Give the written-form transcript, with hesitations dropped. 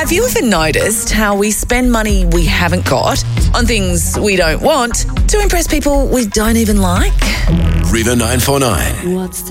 Have you ever noticed how we spend money we haven't got on things we don't want to impress people we don't even like? River 949. What's the